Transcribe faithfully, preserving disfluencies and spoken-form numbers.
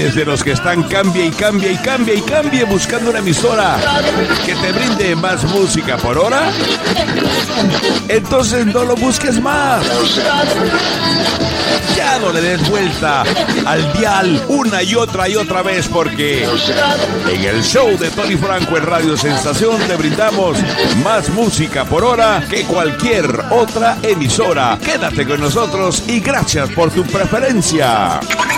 ¿Eres de los que están cambia y cambia y cambia y cambia buscando una emisora que te brinde más música por hora? Entonces no lo busques más. Ya no le des vuelta al dial una y otra y otra vez, porque en el show de Tony Franco en Radio Sensación te brindamos más música por hora que cualquier otra emisora. Quédate con nosotros y gracias por tu preferencia.